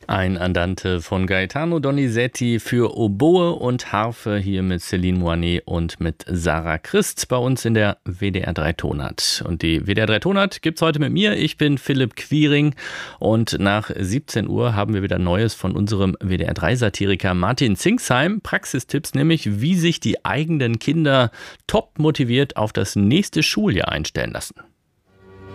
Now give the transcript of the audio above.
Ein Andante von Gaetano Donizetti für Oboe und Harfe, hier mit Céline Moinet und mit Sarah Christ bei uns in der WDR 3 Tonart. Und die WDR 3 Tonart gibt's heute mit mir. Ich bin Philipp Quiring und nach 17 Uhr haben wir wieder Neues von unserem WDR 3 Satiriker Martin Zingsheim. Praxistipps nämlich, wie sich die eigenen Kinder top motiviert auf das nächste Schuljahr einstellen lassen.